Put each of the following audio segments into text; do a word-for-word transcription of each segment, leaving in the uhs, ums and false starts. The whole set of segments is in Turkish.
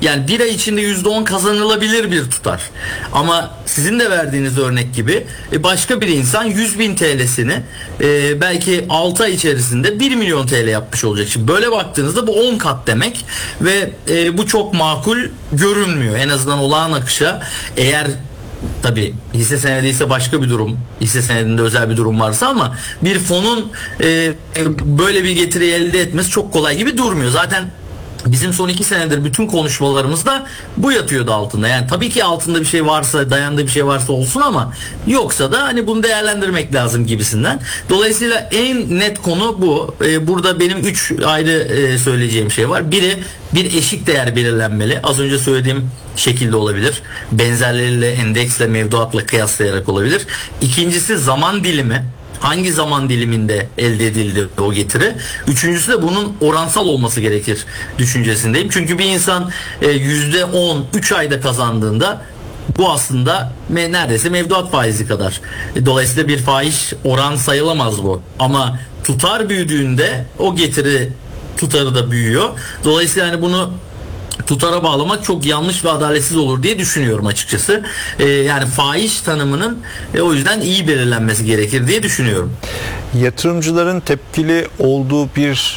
Yani bir ay içinde yüzde on kazanılabilir bir tutar. Ama sizin de verdiğiniz örnek gibi e, başka bir insan yüz bin T L'sini e, belki altı ay içerisinde bir milyon T L yapmış olacak. Şimdi böyle baktığınızda bu on kat demek ve e, bu çok makul görünmüyor. En azından olağan akışa, eğer tabii hisse senedi ise başka bir durum, hisse senedinde özel bir durum varsa, ama bir fonun e, böyle bir getiri elde etmesi çok kolay gibi durmuyor. Zaten bizim son iki senedir bütün konuşmalarımızda bu yatıyordu altında. Yani tabii ki altında bir şey varsa, dayandığı bir şey varsa olsun, ama yoksa da hani bunu değerlendirmek lazım gibisinden. Dolayısıyla en net konu bu. Ee, burada benim üç ayrı e, söyleyeceğim şey var. Biri, bir eşik değer belirlenmeli. Az önce söylediğim şekilde olabilir. Benzerleriyle, endeksle, mevduatla kıyaslayarak olabilir. İkincisi, zaman dilimi. Hangi zaman diliminde elde edildi o getiri? Üçüncüsü de bunun oransal olması gerekir düşüncesindeyim. Çünkü bir insan yüzde on üç ayda kazandığında bu aslında me- neredeyse mevduat faizi kadar. Dolayısıyla bir faiz oran sayılamaz bu. Ama tutar büyüdüğünde o getiri tutarı da büyüyor. Dolayısıyla hani bunu tutara bağlamak çok yanlış ve adaletsiz olur diye düşünüyorum açıkçası. Ee, yani faiz tanımının e, o yüzden iyi belirlenmesi gerekir diye düşünüyorum. Yatırımcıların tepkili olduğu bir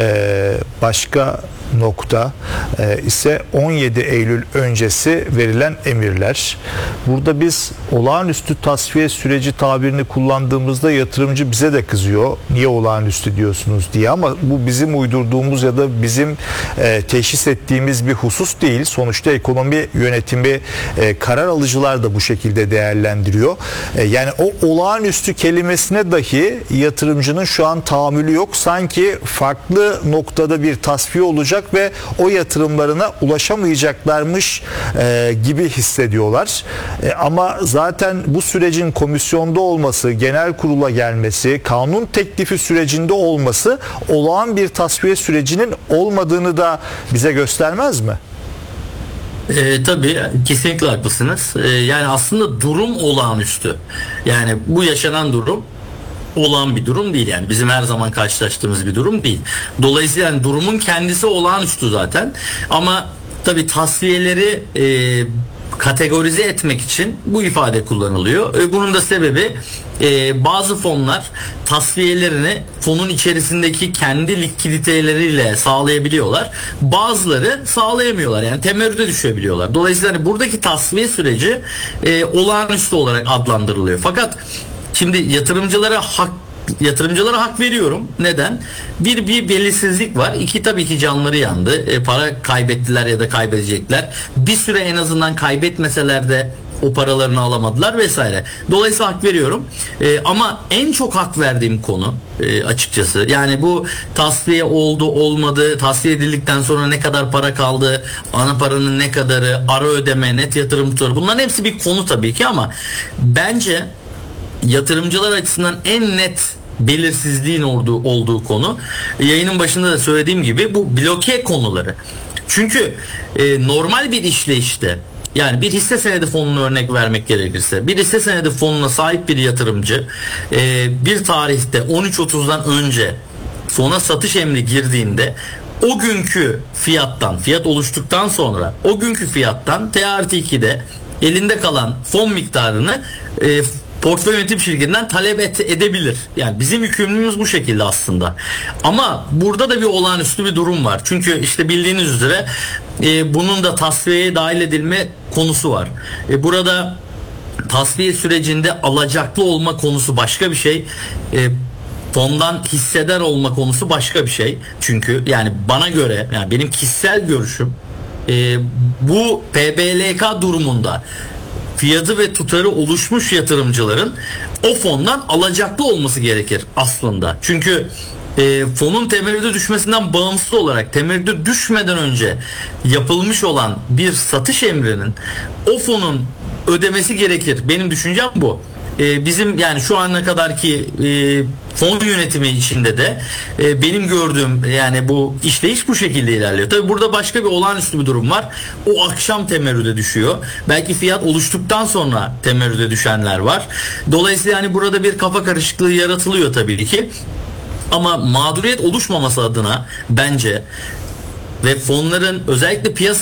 e, başka nokta e, ise on yedi Eylül öncesi verilen emirler. Burada biz olağanüstü tasfiye süreci tabirini kullandığımızda yatırımcı bize de kızıyor. Niye olağanüstü diyorsunuz diye, ama bu bizim uydurduğumuz ya da bizim e, teşhis ettiğimiz bir husus değil. Sonuçta ekonomi yönetimi, e, karar alıcılar da bu şekilde değerlendiriyor. E, yani o olağanüstü kelimesine dahi yatırımcının şu an tahammülü yok. Sanki farklı noktada bir tasfiye olacak ve o yatırımlarına ulaşamayacaklarmış e, gibi hissediyorlar. E, ama zaten bu sürecin komisyonda olması, genel kurula gelmesi, kanun teklifi sürecinde olması olağan bir tasfiye sürecinin olmadığını da bize göstermez mi? E, tabii kesinlikle haklısınız. E, yani aslında durum olağanüstü. Yani bu yaşanan durum olan bir durum değil, yani bizim her zaman karşılaştığımız bir durum değil. Dolayısıyla yani durumun kendisi olağanüstü zaten, ama tabii tasfiyeleri e, kategorize etmek için bu ifade kullanılıyor. E, bunun da sebebi e, bazı fonlar tasfiyelerini fonun içerisindeki kendi likiditeleriyle sağlayabiliyorlar. Bazıları sağlayamıyorlar, yani temerrüde düşebiliyorlar. Dolayısıyla hani buradaki tasfiye süreci e, olağanüstü olarak adlandırılıyor. Fakat şimdi yatırımcılara hak yatırımcılara hak veriyorum. Neden? Bir bir belirsizlik var. İki, tabii ki canları yandı. E, para kaybettiler ya da kaybedecekler. Bir süre en azından kaybetmeseler de o paralarını alamadılar vesaire. Dolayısıyla hak veriyorum. E, ama en çok hak verdiğim konu e, açıkçası, yani bu tasfiye oldu olmadı, tasfiye edildikten sonra ne kadar para kaldı, ana paranın ne kadarı, ara ödeme, net yatırım tutarı, bunların hepsi bir konu tabii ki, ama bence yatırımcılar açısından en net belirsizliğin olduğu, olduğu konu, yayının başında da söylediğim gibi, bu bloke konuları. Çünkü e, normal bir işleyişte, yani bir hisse senedi fonunu örnek vermek gerekirse, bir hisse senedi fonuna sahip bir yatırımcı e, bir tarihte on üç otuzdan önce fona satış emri girdiğinde, o günkü fiyattan, fiyat oluştuktan sonra o günkü fiyattan T artı ikide elinde kalan fon miktarını e, portföy yönetim şirketinden talep et, edebilir. Yani bizim yükümlülüğümüz bu şekilde aslında. Ama burada da bir olağanüstü bir durum var. Çünkü işte bildiğiniz üzere e, bunun da tasfiyeye dahil edilme konusu var. E, burada tasfiye sürecinde alacaklı olma konusu başka bir şey. E, fondan hisseder olma konusu başka bir şey. Çünkü yani bana göre, yani benim kişisel görüşüm, e, bu P B L K durumunda fiyatı ve tutarı oluşmuş yatırımcıların o fondan alacaklı olması gerekir aslında. Çünkü e, fonun temerrüde düşmesinden bağımsız olarak, temerrüde düşmeden önce yapılmış olan bir satış emrinin o fonun ödemesi gerekir. Benim düşüncem bu. E, bizim yani şu ana kadarki e, fon yönetimi içinde de e, benim gördüğüm yani bu işleyiş bu şekilde ilerliyor. Tabii burada başka bir olağanüstü bir durum var. O akşam temerrüde düşüyor. Belki fiyat oluştuktan sonra temerrüde düşenler var. Dolayısıyla yani burada bir kafa karışıklığı yaratılıyor tabii ki. Ama mağduriyet oluşmaması adına bence ve fonların özellikle piyasa